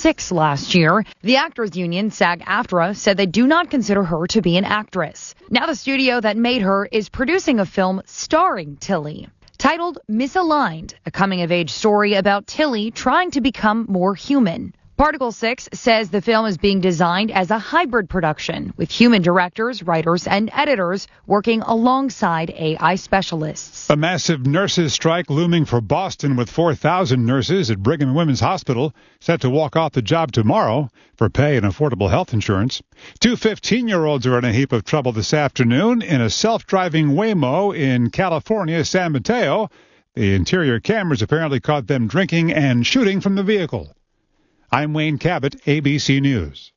6 last year. The actors union, SAG-AFTRA, said they do not consider her to be an actress. Now the studio that made her is producing a film starring Tilly, titled Misaligned, a coming-of-age story about Tilly trying to become more human. Particle 6 says the film is being designed as a hybrid production, with human directors, writers, and editors working alongside AI specialists. A massive nurses' strike looming for Boston, with 4,000 nurses at Brigham and Women's Hospital set to walk off the job tomorrow for pay and affordable health insurance. Two 15-year-olds are in a heap of trouble this afternoon in a self-driving Waymo in California, San Mateo. The interior cameras apparently caught them drinking and shooting from the vehicle. I'm Wayne Cabot, ABC News.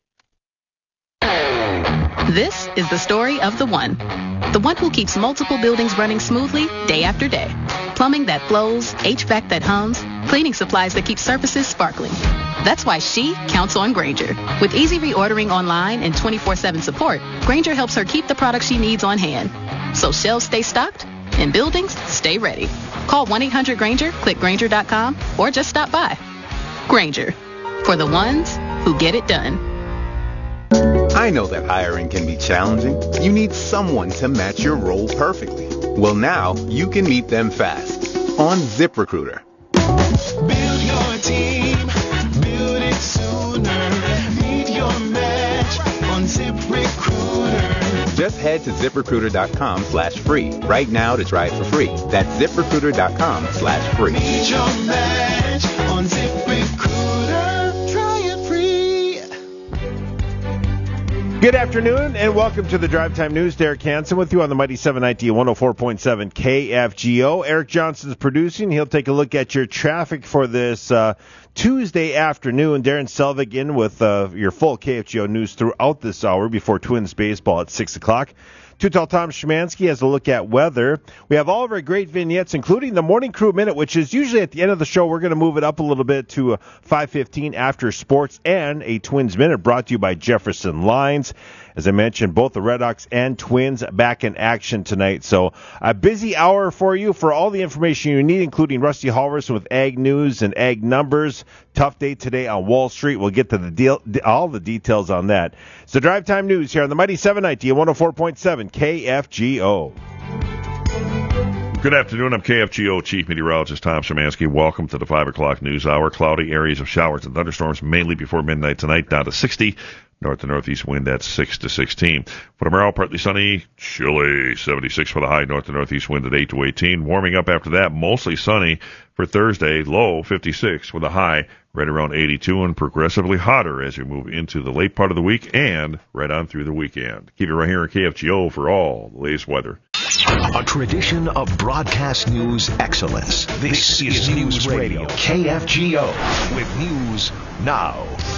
This is the story of the one who keeps multiple buildings running smoothly day after day. Plumbing that flows, HVAC that hums, cleaning supplies that keep surfaces sparkling. That's why she counts on Grainger. With easy reordering online and 24/7 support, Grainger helps her keep the products she needs on hand. So shelves stay stocked and buildings stay ready. Call 1-800-GRAINGER, click Grainger.com, or just stop by. Grainger, for the ones who get it done. I know that hiring can be challenging. You need someone to match your role perfectly. Well, now you can meet them fast on ZipRecruiter. Build your team, build it sooner. Meet your match on ZipRecruiter. Just head to ZipRecruiter.com/free right now to try it for free. That's ZipRecruiter.com/free. Meet your match on ZipRecruiter. Try it free. Good afternoon and welcome to the Drive Time News. Derek Hansen with you on the Mighty 790 104.7 KFGO. Eric Johnson's producing. He'll take a look at your traffic for this Tuesday afternoon. Darren Selvig in with your full KFGO news throughout this hour before Twins baseball at 6 o'clock. Too Tall Tom Szymanski has a look at weather. We have all of our great vignettes, including the Morning Crew Minute, which is usually at the end of the show. We're going to move it up a little bit to 5:15 after sports, and a Twins Minute brought to you by Jefferson Lines. As I mentioned, both the Redhawks and Twins back in action tonight. So a busy hour for you for all the information you need, including Rusty Halverson with Ag News and Ag Numbers. Tough day today on Wall Street. We'll get to all the details on that. So Drive Time News here on the Mighty 790 and 104.7 KFGO. Good afternoon. I'm KFGO Chief Meteorologist Tom Szymanski. Welcome to the 5 o'clock news hour. Cloudy areas of showers and thunderstorms mainly before midnight tonight, down to 60. North to northeast wind at 6 to 16. For tomorrow, partly sunny, chilly, 76 for the high. North to northeast wind at 8 to 18. Warming up after that, mostly sunny for Thursday, low 56 with a high right around 82, and progressively hotter as we move into the late part of the week and right on through the weekend. Keep it right here at KFGO for all the latest weather. A tradition of broadcast news excellence. This is News Radio, KFGO, with news now.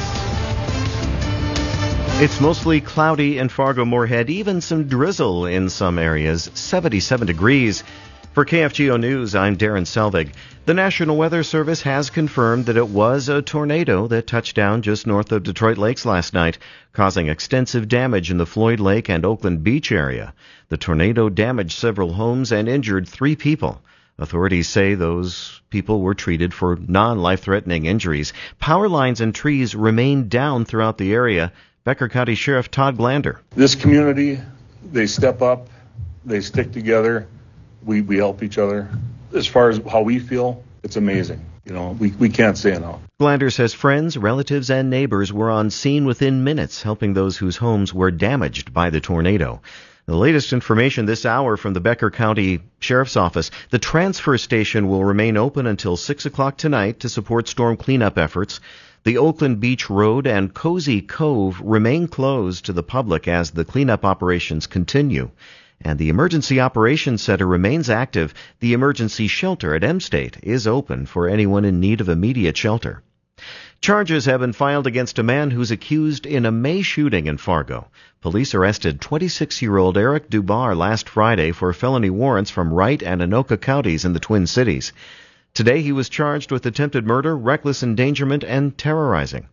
It's mostly cloudy in Fargo-Moorhead, even some drizzle in some areas, 77 degrees. For KFGO News, I'm Darren Selvig. The National Weather Service has confirmed that it was a tornado that touched down just north of Detroit Lakes last night, causing extensive damage in the Floyd Lake and Oakland Beach area. The tornado damaged several homes and injured 3 people. Authorities say those people were treated for non-life-threatening injuries. Power lines and trees remain down throughout the area. Becker County Sheriff Todd Glander. This community, they step up, they stick together, we help each other. As far as how we feel, it's amazing. You know, we can't say enough. Glander says friends, relatives, and neighbors were on scene within minutes, helping those whose homes were damaged by the tornado. The latest information this hour from the Becker County Sheriff's Office. The transfer station will remain open until 6 o'clock tonight to support storm cleanup efforts. The Oakland Beach Road and Cozy Cove remain closed to the public as the cleanup operations continue. And the Emergency Operations Center remains active. The emergency shelter at M State is open for anyone in need of immediate shelter. Charges have been filed against a man who's accused in a May shooting in Fargo. Police arrested 26-year-old Eric Dubar last Friday for felony warrants from Wright and Anoka counties in the Twin Cities. Today he was charged with attempted murder, reckless endangerment, and terrorizing.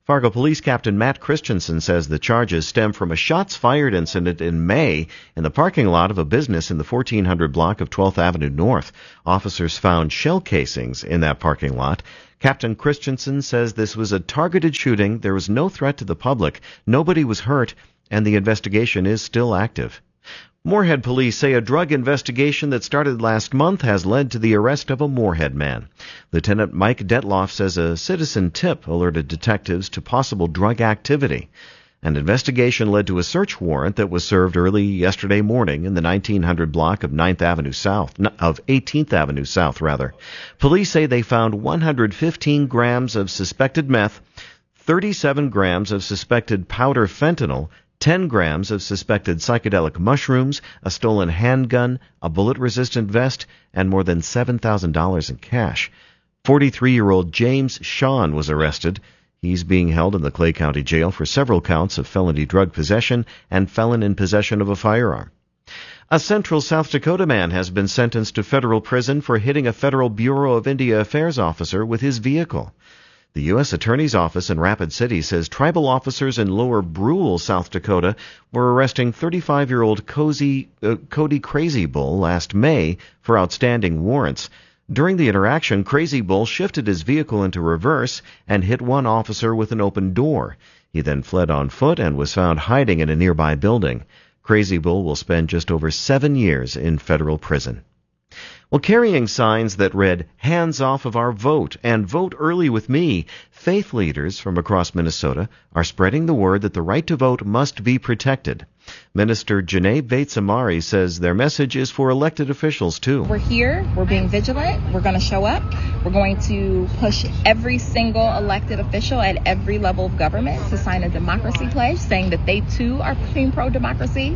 Fargo Police Captain Matt Christensen says the charges stem from a shots fired incident in May in the parking lot of a business in the 1400 block of 12th Avenue North. Officers found shell casings in that parking lot. Captain Christensen says this was a targeted shooting. There was no threat to the public. Nobody was hurt, and the investigation is still active. Moorhead police say a drug investigation that started last month has led to the arrest of a Moorhead man. Lieutenant Mike Detloff says a citizen tip alerted detectives to possible drug activity. An investigation led to a search warrant that was served early yesterday morning in the 1900 block of 18th Avenue South. Police say they found 115 grams of suspected meth, 37 grams of suspected powder fentanyl, 10 grams of suspected psychedelic mushrooms, a stolen handgun, a bullet-resistant vest, and more than $7,000 in cash. 43-year-old James Sean was arrested. He's being held in the Clay County Jail for several counts of felony drug possession and felon in possession of a firearm. A Central South Dakota man has been sentenced to federal prison for hitting a Federal Bureau of Indian Affairs officer with his vehicle. The U.S. Attorney's Office in Rapid City says tribal officers in Lower Brule, South Dakota, were arresting 35-year-old Cody Crazy Bull last May for outstanding warrants. During the interaction, Crazy Bull shifted his vehicle into reverse and hit one officer with an open door. He then fled on foot and was found hiding in a nearby building. Crazy Bull will spend just over 7 years in federal prison. Well, carrying signs that read, "Hands off of our vote" and "Vote early with me," faith leaders from across Minnesota are spreading the word that the right to vote must be protected. Minister Janae Bates-Amari says their message is for elected officials, too. We're here. We're being vigilant. We're going to show up. We're going to push every single elected official at every level of government to sign a democracy pledge saying that they, too, are being pro-democracy.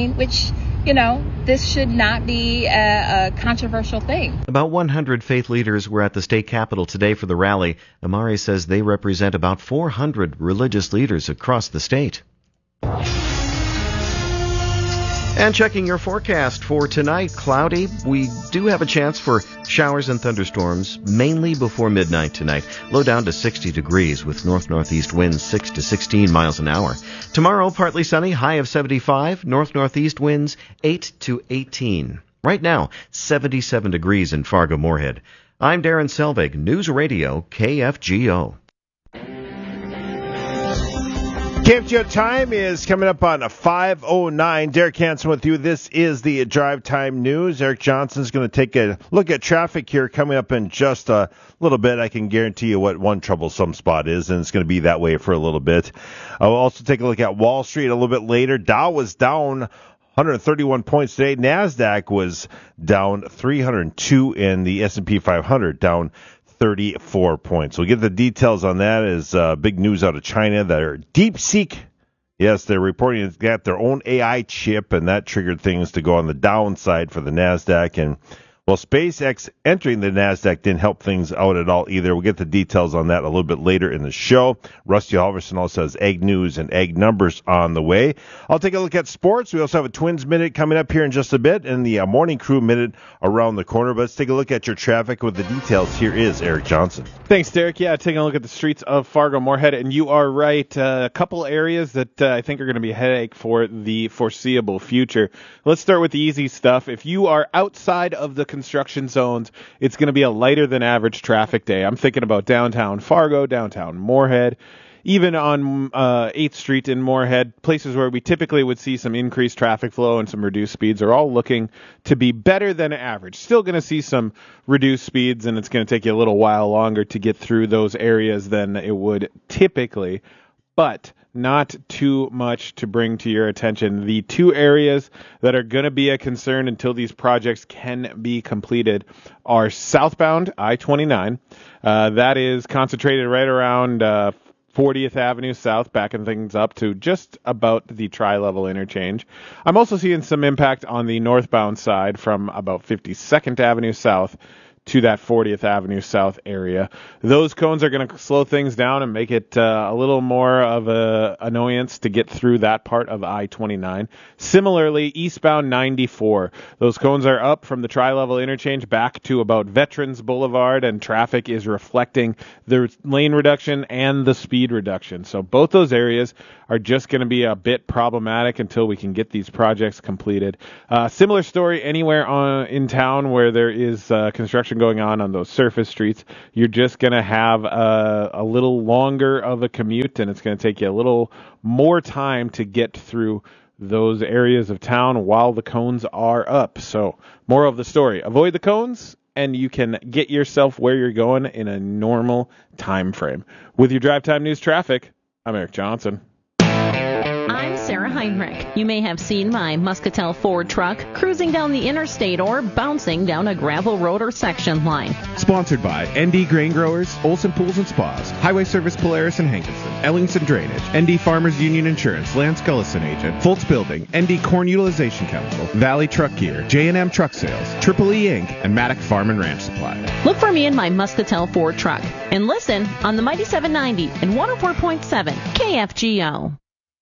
This should not be a controversial thing. About 100 faith leaders were at the state capitol today for the rally. Amari says they represent about 400 religious leaders across the state. And checking your forecast for tonight, cloudy. We do have a chance for showers and thunderstorms, mainly before midnight tonight. Low down to 60 degrees with north-northeast winds 6 to 16 miles an hour. Tomorrow, partly sunny, high of 75, north-northeast winds 8 to 18. Right now, 77 degrees in Fargo-Moorhead. I'm Darren Selvig, News Radio KFGO. KFGO time is coming up on 5:09. Derek Hansen with you. This is the Drive Time News. Eric Johnson's going to take a look at traffic here coming up in just a little bit. I can guarantee you what one troublesome spot is, and it's going to be that way for a little bit. I'll also take a look at Wall Street a little bit later. Dow was down 131 points today. NASDAQ was down 302, and the S&P 500 down 34 points. We'll get the details on that as big news out of China that are DeepSeek. Yes, they're reporting it's got their own AI chip, and that triggered things to go on the downside for the NASDAQ. And, well, SpaceX entering the NASDAQ didn't help things out at all either. We'll get the details on that a little bit later in the show. Rusty Halverson also has Ag News and Ag Numbers on the way. I'll take a look at sports. We also have a Twins Minute coming up here in just a bit, and the Morning Crew Minute around the corner. But let's take a look at your traffic with the details. Here is Eric Johnson. Thanks, Derek. Yeah, taking a look at the streets of Fargo-Moorhead, and you are right. A couple areas that I think are going to be a headache for the foreseeable future. Let's start with the easy stuff. If you are outside of the construction zones, it's going to be a lighter than average traffic day. I'm thinking about downtown Fargo, downtown Moorhead, even on 8th Street in Moorhead, places where we typically would see some increased traffic flow and some reduced speeds are all looking to be better than average. Still going to see some reduced speeds, and it's going to take you a little while longer to get through those areas than it would typically, but not too much to bring to your attention. The two areas that are going to be a concern until these projects can be completed are southbound I-29. That is concentrated right around 40th Avenue South, backing things up to just about the tri-level interchange. I'm also seeing some impact on the northbound side from about 52nd Avenue South to that 40th Avenue South area. Those cones are going to slow things down and make it a little more of a annoyance to get through that part of I-29. Similarly, eastbound 94. Those cones are up from the tri-level interchange back to about Veterans Boulevard, and traffic is reflecting the lane reduction and the speed reduction. So both those areas are just going to be a bit problematic until we can get these projects completed. Similar story anywhere in town where there is construction going on those surface streets. You're just going to have a little longer of a commute, and it's going to take you a little more time to get through those areas of town while the cones are up. So, more of the story. Avoid the cones, and you can get yourself where you're going in a normal time frame. With your Drive Time News traffic, I'm Eric Johnson. I'm Sarah Heinrich. You may have seen my Muscatel Ford truck cruising down the interstate or bouncing down a gravel road or section line. Sponsored by ND Grain Growers, Olson Pools and Spas, Highway Service Polaris and Hankinson, Ellingson Drainage, ND Farmers Union Insurance, Lance Gullison Agent, Foltz Building, ND Corn Utilization Chemical, Valley Truck Gear, J&M Truck Sales, Triple E Inc., and Maddock Farm and Ranch Supply. Look for me in my Muscatel Ford truck and listen on the Mighty 790 and 104.7 KFGO.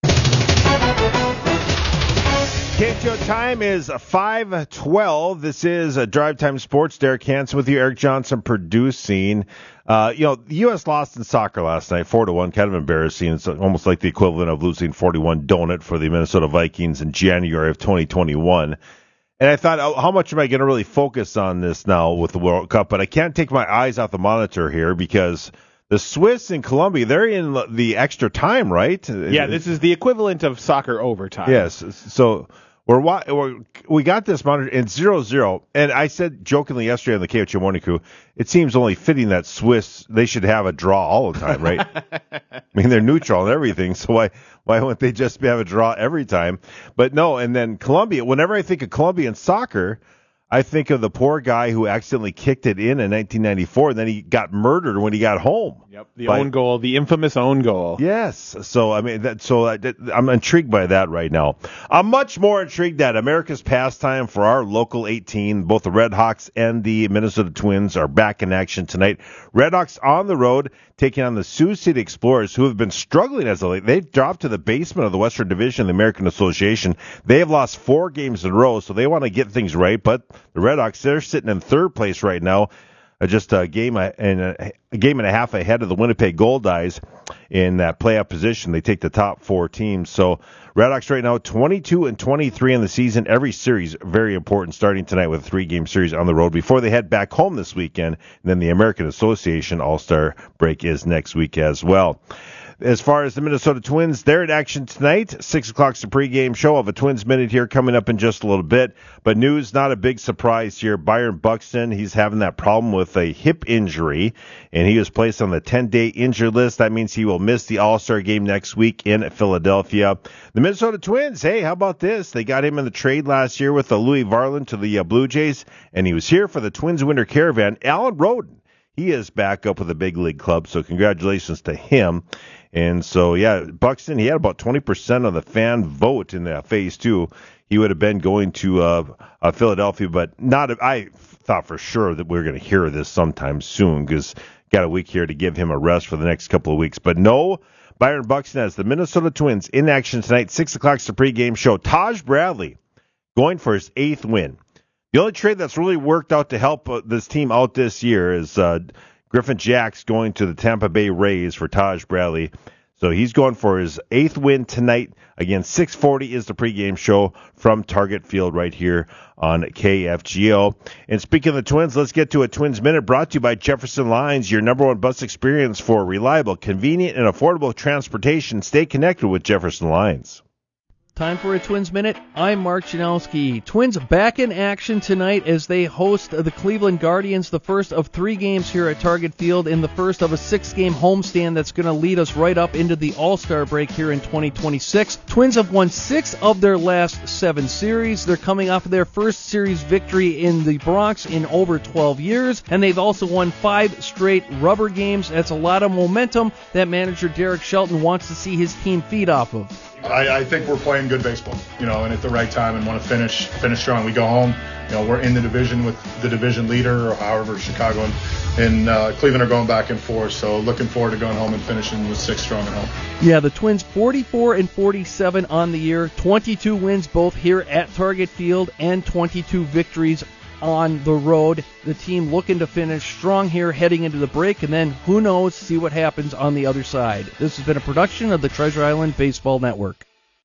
KFGO time is 5:12. This is a Drive Time Sports. Derek Hansen with you. Eric Johnson producing. The U.S. lost in soccer last night, 4-1. Kind of embarrassing. It's almost like the equivalent of losing 41 donut for the Minnesota Vikings in January of 2021. And I thought, how much am I going to really focus on this now with the World Cup? But I can't take my eyes off the monitor here because the Swiss and Colombia, they're in the extra time, right? Yeah, this is the equivalent of soccer overtime. Yes. So we got this monitor in 0-0, and I said jokingly yesterday on the KHO Morning Crew, it seems only fitting that Swiss, they should have a draw all the time, right? I mean, they're neutral and everything, so why wouldn't they just have a draw every time? But no, and then Colombia, whenever I think of Colombian soccer, I think of the poor guy who accidentally kicked it in 1994, and then he got murdered when he got home. Yep, own goal, the infamous own goal. Yes, so I mean, I'm intrigued by that right now. I'm much more intrigued that America's pastime for our local 18, both the Red Hawks and the Minnesota Twins are back in action tonight. Red Hawks on the road taking on the Sioux City Explorers, who have been struggling as of late. They've dropped to the basement of the Western Division of the American Association. They have lost 4 games in a row, so they want to get things right. But the Red Hawks, they're sitting in third place right now, just a game and a half ahead of the Winnipeg Gold Eyes in that playoff position. They take the top 4 teams. So Red Hawks right now 22-23 in the season. Every series very important, starting tonight with a 3-game series on the road before they head back home this weekend. And then the American Association All-Star break is next week as well. As far as the Minnesota Twins, they're in action tonight. 6 o'clock's the pregame show. Of a Twins Minute here coming up in just a little bit. But news, not a big surprise here. Byron Buxton, he's having that problem with a hip injury, and he was placed on the 10-day injured list. That means he will miss the All-Star game next week in Philadelphia. The Minnesota Twins, hey, how about this? They got him in the trade last year with Louis Varland to the Blue Jays, and he was here for the Twins Winter Caravan. Alan Roden, he is back up with the big league club, so congratulations to him. And so, yeah, Buxton, he had about 20% of the fan vote in that phase 2. He would have been going to Philadelphia, but I thought for sure that we were going to hear this sometime soon because got a week here to give him a rest for the next couple of weeks. But no, Byron Buxton has the Minnesota Twins in action tonight. 6 o'clock's the pregame show. Taj Bradley going for his 8th win. The only trade that's really worked out to help this team out this year is Griffin Jax going to the Tampa Bay Rays for Taj Bradley. So he's going for his 8th win tonight. Again, 6:40 is the pregame show from Target Field right here on KFGO. And speaking of the Twins, let's get to a Twins Minute brought to you by Jefferson Lines, your number one bus experience for reliable, convenient, and affordable transportation. Stay connected with Jefferson Lines. Time for a Twins Minute. I'm Mark Janowski. Twins back in action tonight as they host the Cleveland Guardians, the first of 3 games here at Target Field in the first of a 6-game homestand that's going to lead us right up into the All-Star break here in 2026. Twins have won 6 of their last 7 series. They're coming off of their first series victory in the Bronx in over 12 years, and they've also won 5 straight rubber games. That's a lot of momentum that manager Derek Shelton wants to see his team feed off of. I think we're playing good baseball, and at the right time and want to finish strong. We go home we're in the division with the division leader, or however Chicago and Cleveland are going back and forth. So looking forward to going home and finishing with 6 strong at home. Yeah, the Twins 44-47 on the year, 22 wins both here at Target Field, and 22 victories on the road. The team looking to finish strong here heading into the break, and then who knows, see what happens on the other side. This has been a production of the Treasure Island Baseball Network.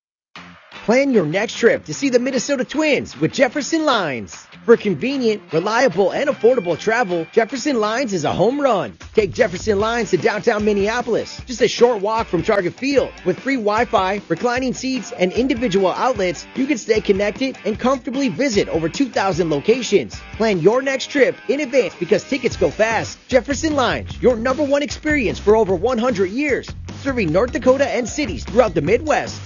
Plan your next trip to see the Minnesota Twins with Jefferson Lines. For convenient, reliable, and affordable travel, Jefferson Lines is a home run. Take Jefferson Lines to downtown Minneapolis, just a short walk from Target Field. With free Wi-Fi, reclining seats, and individual outlets, you can stay connected and comfortably visit over 2,000 locations. Plan your next trip in advance because tickets go fast. Jefferson Lines, your #1 experience for over 100 years, serving North Dakota and cities throughout the Midwest.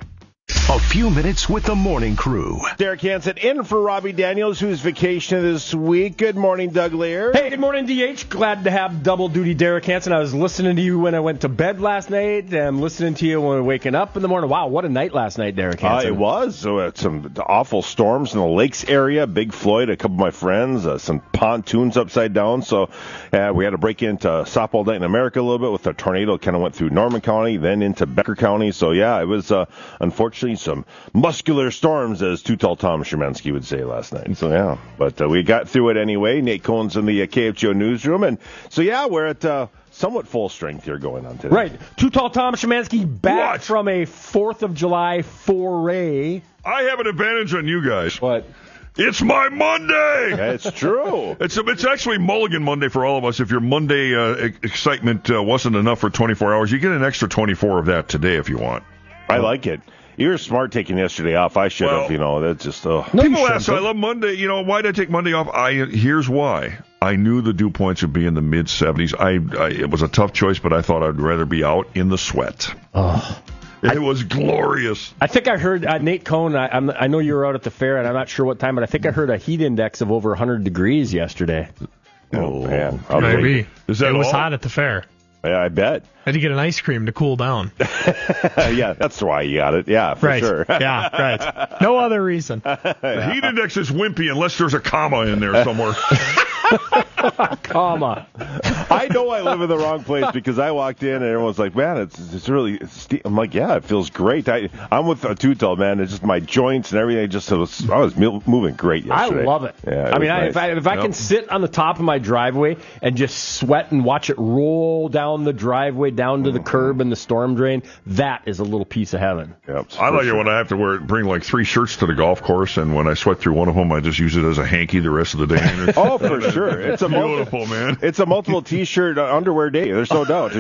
A few minutes with the morning crew. Derek Hansen in for Robbie Daniels, who's vacationing this week. Good morning, Doug Lear. Hey, good morning, DH. Glad to have double duty Derek Hansen. I was listening to you when I went to bed last night. I'm listening to you when we're waking up in the morning. Wow, what a night last night, Derek Hansen. It was. So, some awful storms in the lakes area. Big Floyd, a couple of my friends, some pontoons upside down. So we had to break into Softball Night in America a little bit with a tornado. Kind of went through Norman County, then into Becker County. So, yeah, it was unfortunately some muscular storms, as Too Tall Tom Szymanski would say last night. So, yeah, but we got through it anyway. Nate Cohen's in the KFGO newsroom. And so, yeah, we're at somewhat full strength here going on today. Right. Too Tall Tom Szymanski back from a 4th of July foray. I have an advantage on you guys. What? It's my Monday! That's true. It's actually Mulligan Monday for all of us. If your Monday excitement wasn't enough for 24 hours, you get an extra 24 of that today if you want. I like it. You were smart taking yesterday off. I should have, that's just... People ask, I love Monday. Why did I take Monday off? Here's why. I knew the dew points would be in the mid-70s. It was a tough choice, but I thought I'd rather be out in the sweat. Oh. It was glorious. I think I heard Nate Cohn. I know you were out at the fair, and I'm not sure what time, but I think I heard a heat index of over 100 degrees yesterday. Oh man. Maybe. It was hot at the fair. Yeah, I bet. Had to get an ice cream to cool down. Yeah, that's why you got it. Yeah, for sure. Yeah, right. No other reason. The heat index is wimpy unless there's a comma in there somewhere. Comma. I know I live in the wrong place because I walked in and everyone's like, man, it's really... I'm like, yeah, it feels great. I'm with a Too-Tall, man. It's just my joints and everything. I was moving great yesterday. I love it. Yeah, nice. if I can sit on the top of my driveway and just sweat and watch it roll down the driveway, down to the curb and the storm drain, that is a little piece of heaven. Yep, I like it when I have to bring like 3 shirts to the golf course, and when I sweat through one of them, I just use it as a hanky the rest of the day. Oh, for sure. It's a beautiful, man. It's a multiple T-shirt underwear day. There's no doubt.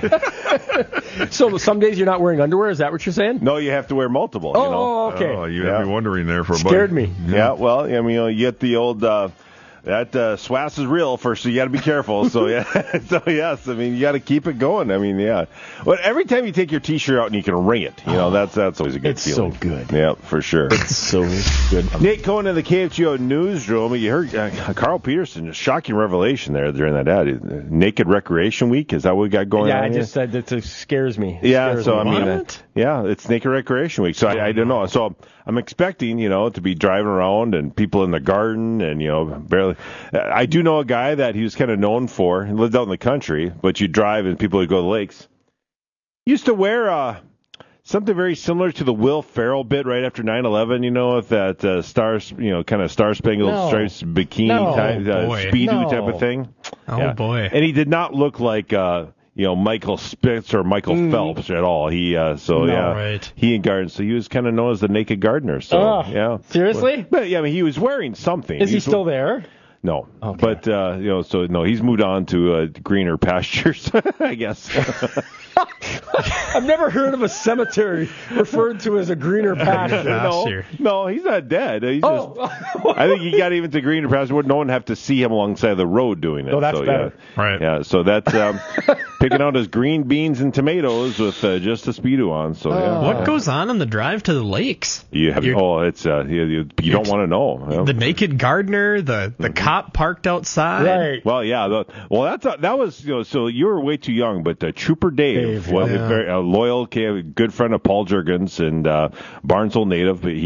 So some days you're not wearing underwear. Is that what you're saying? No, you have to wear multiple. Oh, okay. Oh, you had me wondering there for a Scared me. Yeah, well, I mean, you get the old... That SWAS is real first, so you got to be careful. So yes, I mean you got to keep it going. I mean, yeah. But every time you take your T-shirt out and you can ring it, that's always a good feeling. It's so good. Yeah, for sure. It's so good. Nate Cohen in the KFGO newsroom. You heard Carl Peterson, a shocking revelation there during that ad. Naked Recreation Week, is that what we got going on? Yeah, I just said that scares me. It's Naked Recreation Week. So I don't know. So I'm expecting, to be driving around and people in the garden and, barely. I do know a guy that he was kind of known for. He lived out in the country, but you drive and people would go to the lakes. He used to wear something very similar to the Will Ferrell bit right after 9/11, with that stars, kind of star-spangled stripes bikini type, Speedo type of thing. Oh, boy. And he did not look like... Michael Spitz or Michael Phelps at all. He right. He and garden. So he was kind of known as the Naked Gardener. So yeah, seriously. But yeah, I mean, he was wearing something. Is he still there? No, okay. But he's moved on to greener pastures, I guess. I've never heard of a cemetery referred to as a greener pasture. No, he's not dead. He's just, I think he got even to greener pasture where no one have to see him alongside the road doing it. Oh, that's better. Yeah. Right. Yeah, so that's picking out his green beans and tomatoes with just a Speedo on. So yeah. What goes on the drive to the lakes? You don't want to know. The Naked Gardener, the cop parked outside. Right. Well, yeah. That was so you were way too young, but Trooper Dave Dave. Very loyal, good friend of Paul Juergens and Barnesville native. But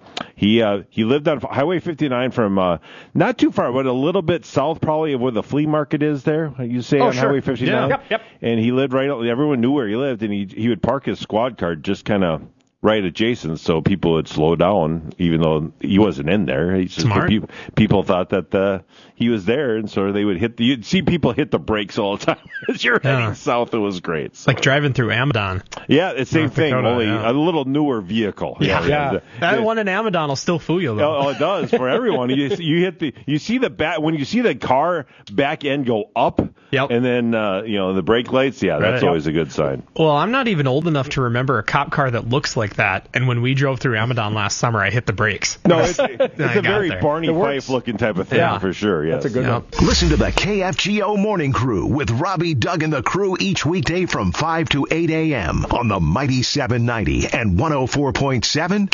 he lived on Highway 59 from not too far, but a little bit south, probably of where the flea market is. There, you say on Highway 59. Yeah. Yep. And he lived right. Everyone knew where he lived, and he would park his squad car just kind of right adjacent, so people would slow down, even though he wasn't in there. He's just, Smart. People thought that he was there, and so they would you'd see people hit the brakes all the time as you're heading south. It was great. It's like driving through Amadon. Yeah, it's the same North thing, Dakota, only yeah. a little newer vehicle. Yeah. That one in Amadon will still fool you, though. Oh, it does for everyone. You see the when you see the car back end go up, and then the brake lights. Yeah, that's always a good sign. Well, I'm not even old enough to remember a cop car that looks like that. And when we drove through Amadon last summer, I hit the brakes. No, it's a very Barney Fife looking type of thing for sure. Yes. That's a good one. Listen to the KFGO Morning Crew with Robbie, Doug, and the crew each weekday from 5 to 8 a.m. on the Mighty 790 and 104.7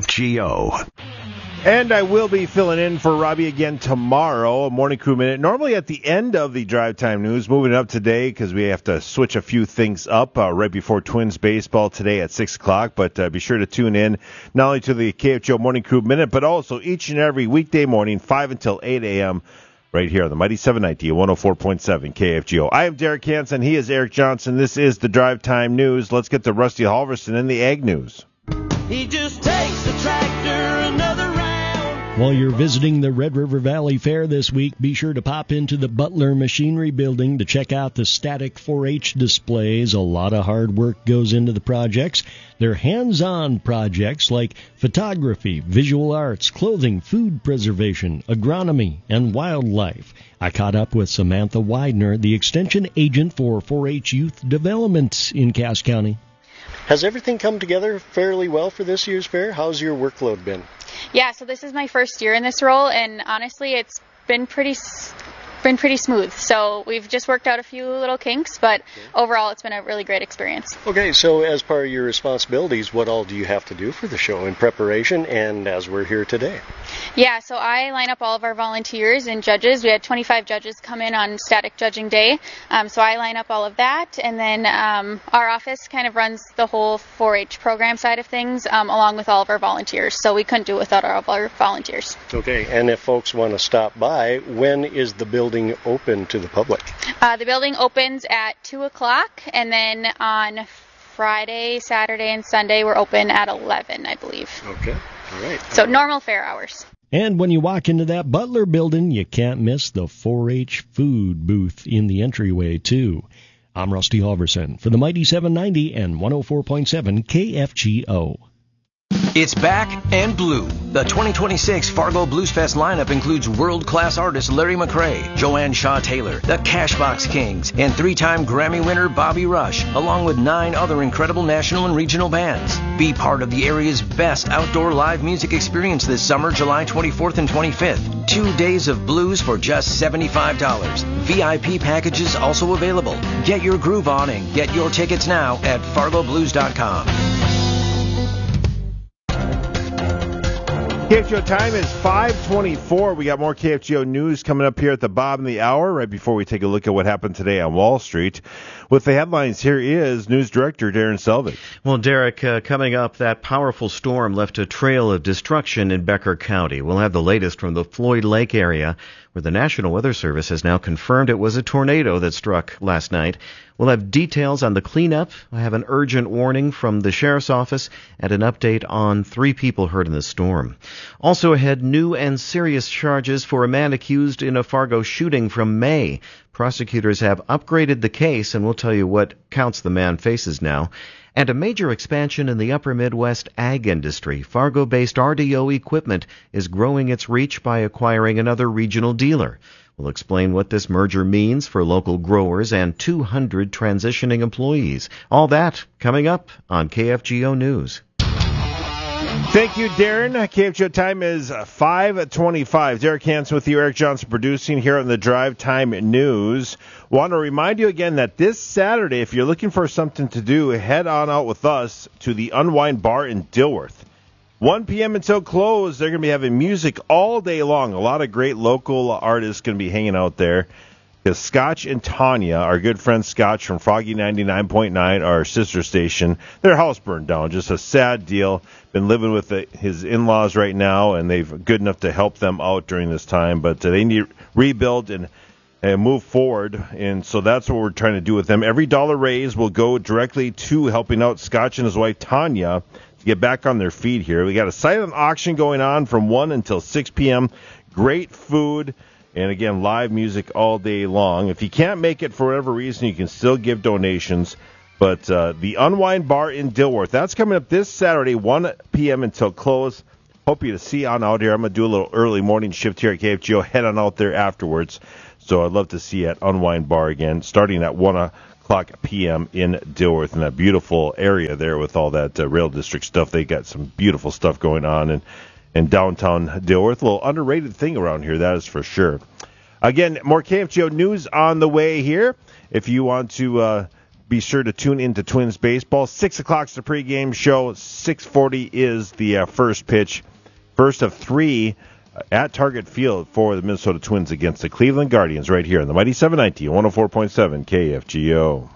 KFGO. And I will be filling in for Robbie again tomorrow, a Morning Crew Minute. Normally at the end of the Drive Time News, moving it up today because we have to switch a few things up right before Twins baseball today at 6 o'clock. But be sure to tune in not only to the KFGO Morning Crew Minute, but also each and every weekday morning, 5 until 8 a.m., right here on the Mighty 790 104.7 KFGO. I am Derek Hansen. He is Eric Johnson. This is the Drive Time News. Let's get to Rusty Halverson in the Ag News. He just takes the tractor another round. While you're visiting the Red River Valley Fair this week, be sure to pop into the Butler Machinery Building to check out the static 4-H displays. A lot of hard work goes into the projects. They're hands-on projects like photography, visual arts, clothing, food preservation, agronomy, and wildlife. I caught up with Samantha Widener, the extension agent for 4-H Youth Development in Cass County. Has everything come together fairly well for this year's fair? How's your workload been? Yeah, so this is my first year in this role, and honestly, it's been pretty smooth. So we've just worked out a few little kinks, but overall, it's been a really great experience. Okay, so as part of your responsibilities, what all do you have to do for the show in preparation and as we're here today? Yeah, so I line up all of our volunteers and judges. We had 25 judges come in on static judging day, so I line up all of that, and then our office kind of runs the whole 4-H program side of things along with all of our volunteers, so we couldn't do it without all of our volunteers. Okay, and if folks want to stop by, when is the building open to the public? The building opens at 2 o'clock, and then on Friday, Saturday, and Sunday, we're open at 11, I believe. Okay, all right. So normal fair hours. And when you walk into that Butler building, you can't miss the 4-H food booth in the entryway, too. I'm Rusty Halverson for the Mighty 790 and 104.7 KFGO. It's back and blue. The 2026 Fargo Blues Fest lineup includes world-class artists Larry McRae, Joanne Shaw Taylor, the Cashbox Kings, and 3-time Grammy winner Bobby Rush, along with 9 other incredible national and regional bands. Be part of the area's best outdoor live music experience this summer, July 24th and 25th. 2 days of blues for just $75. VIP packages also available. Get your groove on and get your tickets now at fargoblues.com. KFGO time is 5:24. We got more KFGO news coming up here at the bottom of the hour, right before we take a look at what happened today on Wall Street. With the headlines, here is News Director Darren Selvig. Well, Derek, coming up, that powerful storm left a trail of destruction in Becker County. We'll have the latest from the Floyd Lake area, where the National Weather Service has now confirmed it was a tornado that struck last night. We'll have details on the cleanup. I have an urgent warning from the Sheriff's Office and an update on 3 people hurt in the storm. Also ahead, new and serious charges for a man accused in a Fargo shooting from May. Prosecutors have upgraded the case, and we'll tell you what counts the man faces now. And a major expansion in the upper Midwest ag industry. Fargo-based RDO Equipment is growing its reach by acquiring another regional dealer. We'll explain what this merger means for local growers and 200 transitioning employees. All that coming up on KFGO News. Thank you, Darren. KFGO time is 5:25. Derek Hansen with you, Eric Johnson producing here on the Drive Time News. Want to remind you again that this Saturday, if you're looking for something to do, head on out with us to the Unwind Bar in Dilworth. 1 p.m. until close. They're going to be having music all day long. A lot of great local artists going to be hanging out there. because Scotch and Tanya, our good friend Scotch from Froggy 99.9, our sister station, their house burned down. Just a sad deal. Been living with his in-laws right now, and they've good enough to help them out during this time. But they need to rebuild and move forward, and so that's what we're trying to do with them. Every dollar raised will go directly to helping out Scotch and his wife Tanya to get back on their feet here. We got a silent auction going on from 1 until 6 p.m. Great food. And, again, live music all day long. If you can't make it for whatever reason, you can still give donations. But the Unwind Bar in Dilworth, that's coming up this Saturday, 1 p.m. until close. Hope you to see you on out here. I'm going to do a little early morning shift here at KFGO. Head on out there afterwards. So I'd love to see you at Unwind Bar again, starting at 1 o'clock p.m. in Dilworth, in that beautiful area there with all that rail district stuff. They got some beautiful stuff going on. In downtown Dilworth. A little underrated thing around here, that is for sure. Again, more KFGO news on the way here. If you want to be sure to tune into Twins baseball. 6 o'clock's the pregame show. 6:40 is the first pitch. First of 3 at Target Field for the Minnesota Twins against the Cleveland Guardians right here on the Mighty 790 104.7 KFGO.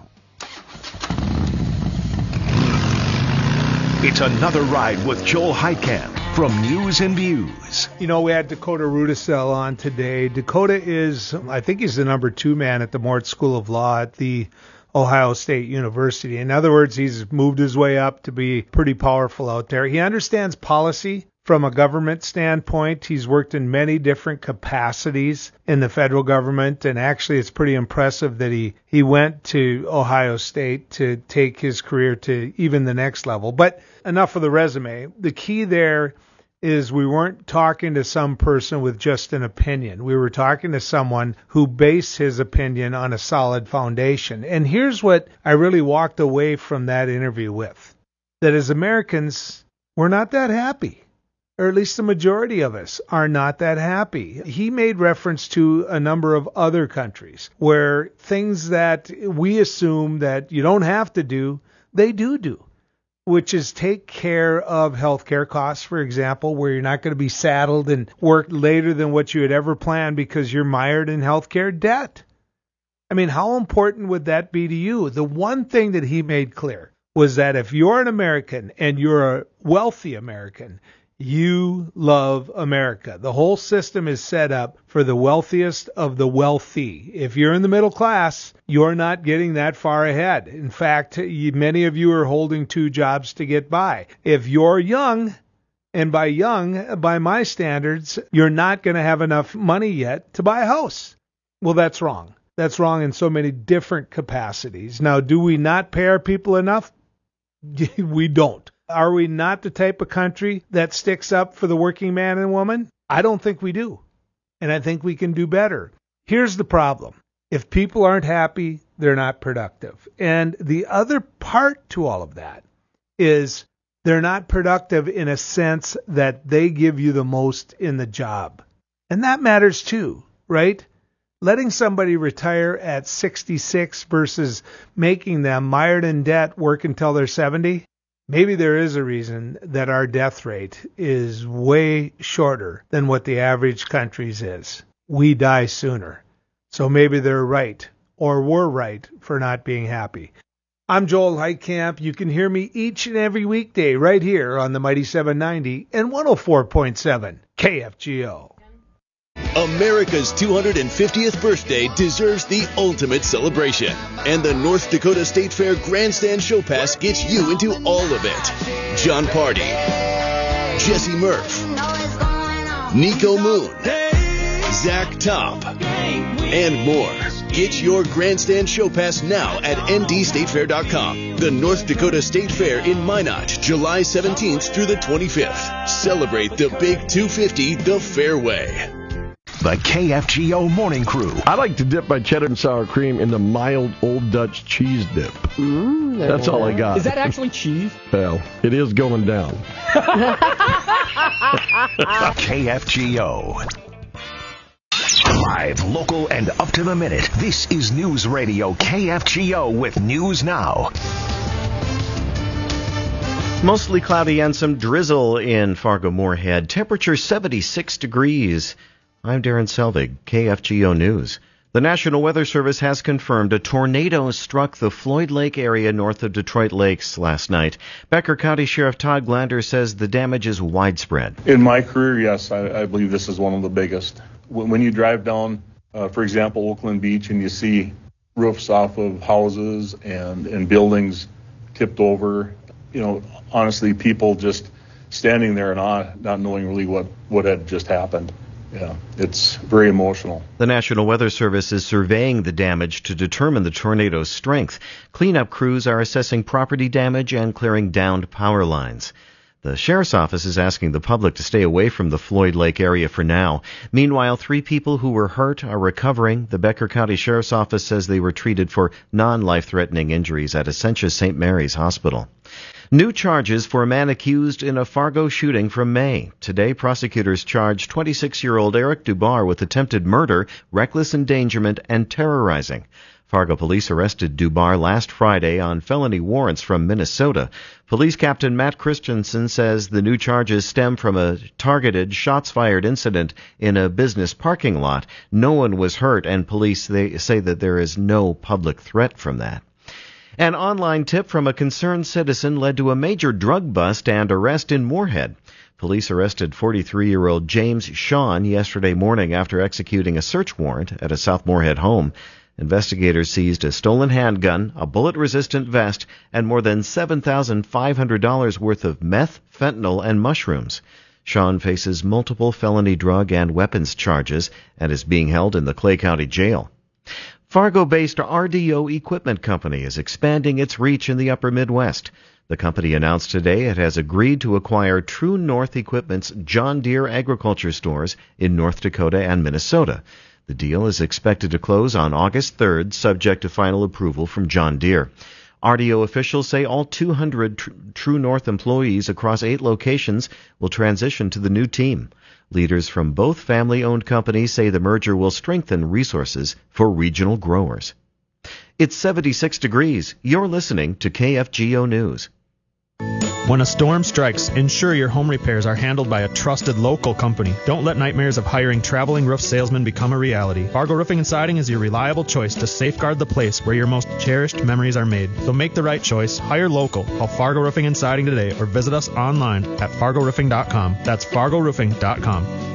It's another ride with Joel Heitkamp from News and Views. You know, we had Dakota Rudisell on today. Dakota is, I think he's the number 2 man at the Mort School of Law at the Ohio State University. In other words, he's moved his way up to be pretty powerful out there. He understands policy from a government standpoint. He's worked in many different capacities in the federal government, and actually it's pretty impressive that he went to Ohio State to take his career to even the next level. But enough of the resume. The key there is we weren't talking to some person with just an opinion. We were talking to someone who based his opinion on a solid foundation. And here's what I really walked away from that interview with. That as Americans, we're not that happy. Or at least the majority of us are not that happy. He made reference to a number of other countries where things that we assume that you don't have to do, they do. Which is take care of healthcare costs, for example, where you're not going to be saddled and work later than what you had ever planned because you're mired in healthcare debt. I mean, how important would that be to you? The one thing that he made clear was that if you're an American and you're a wealthy American, you love America. The whole system is set up for the wealthiest of the wealthy. If you're in the middle class, you're not getting that far ahead. In fact, many of you are holding 2 jobs to get by. If you're young, and by young, by my standards, you're not going to have enough money yet to buy a house. Well, that's wrong. That's wrong in so many different capacities. Now, do we not pay our people enough? We don't. Are we not the type of country that sticks up for the working man and woman? I don't think we do. And I think we can do better. Here's the problem. If people aren't happy, they're not productive. And the other part to all of that is they're not productive in a sense that they give you the most in the job. And that matters too, right? Letting somebody retire at 66 versus making them mired in debt work until they're 70. Maybe there is a reason that our death rate is way shorter than what the average country's is. We die sooner. So maybe they're right, or we're right, for not being happy. I'm Joel Heitkamp. You can hear me each and every weekday right here on the Mighty 790 and 104.7 KFGO. America's 250th birthday deserves the ultimate celebration, and the North Dakota State Fair Grandstand Show Pass gets you into all of it. John Party, Jesse Murph, Nico Moon, Zach Top, and more. Get your Grandstand Show Pass now at ndstatefair.com. The North Dakota State Fair in Minot, July 17th through the 25th. Celebrate the Big 250 the fair way. The KFGO Morning Crew. I like to dip my cheddar and sour cream in the mild Old Dutch cheese dip. That's all I got. Is that actually cheese? Well, it is going down. KFGO. Live, local, and up to the minute. This is News Radio KFGO with News Now. Mostly cloudy and some drizzle in Fargo-Moorhead. Temperature 76 degrees. I'm Darren Selvig, KFGO News. The National Weather Service has confirmed a tornado struck the Floyd Lake area north of Detroit Lakes last night. Becker County Sheriff Todd Glander says the damage is widespread. In my career, yes, I believe this is one of the biggest. When you drive down, for example, Oakland Beach, and you see roofs off of houses and buildings tipped over, honestly, people just standing there in awe, not knowing really what had just happened. Yeah, it's very emotional. The National Weather Service is surveying the damage to determine the tornado's strength. Cleanup crews are assessing property damage and clearing downed power lines. The Sheriff's Office is asking the public to stay away from the Floyd Lake area for now. Meanwhile, 3 people who were hurt are recovering. The Becker County Sheriff's Office says they were treated for non-life-threatening injuries at Essentia St. Mary's Hospital. New charges for a man accused in a Fargo shooting from May. Today, prosecutors charged 26-year-old Eric Dubar with attempted murder, reckless endangerment, and terrorizing. Fargo police arrested Dubar last Friday on felony warrants from Minnesota. Police Captain Matt Christensen says the new charges stem from a targeted shots-fired incident in a business parking lot. No one was hurt, and police say that there is no public threat from that. An online tip from a concerned citizen led to a major drug bust and arrest in Moorhead. Police arrested 43-year-old James Sean yesterday morning after executing a search warrant at a South Moorhead home. Investigators seized a stolen handgun, a bullet-resistant vest, and more than $7,500 worth of meth, fentanyl, and mushrooms. Sean faces multiple felony drug and weapons charges and is being held in the Clay County Jail. Fargo-based RDO Equipment Company is expanding its reach in the upper Midwest. The company announced today it has agreed to acquire True North Equipment's John Deere agriculture stores in North Dakota and Minnesota. The deal is expected to close on August 3rd, subject to final approval from John Deere. RDO officials say all 200 True North employees across 8 locations will transition to the new team. Leaders from both family-owned companies say the merger will strengthen resources for regional growers. It's 76 degrees. You're listening to KFGO News. When a storm strikes, ensure your home repairs are handled by a trusted local company. Don't let nightmares of hiring traveling roof salesmen become a reality. Fargo Roofing and Siding is your reliable choice to safeguard the place where your most cherished memories are made. So make the right choice. Hire local. Call Fargo Roofing and Siding today or visit us online at fargoroofing.com. That's fargoroofing.com.